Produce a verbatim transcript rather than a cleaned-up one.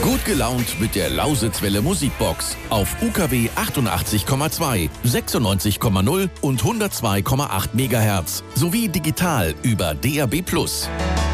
Gut gelaunt mit der Lausitzwelle Musikbox auf U K W achtundachtzig Komma zwei, sechsundneunzig Komma null und hundertzwei Komma acht Megahertz sowie digital über D A B Plus.